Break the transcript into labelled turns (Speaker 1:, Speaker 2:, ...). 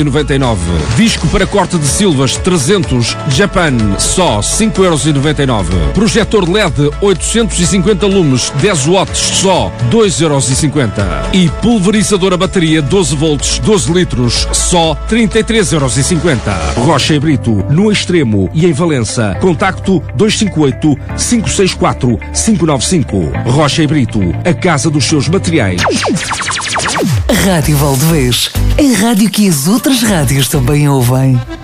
Speaker 1: 99. Disco para corte de silvas 300 Japan, só 5,99€. Projetor LED 850 lumes 10 watts, só 2,50€. E pulverizador a bateria 12 volts 12 litros, só 33,50€. Rocha e Brito, no Extremo e em Valença. Contacto 258 564 595. Rocha e Brito, a casa dos seus materiais.
Speaker 2: Rádio Valdevez, a rádio que as outras rádios também ouvem.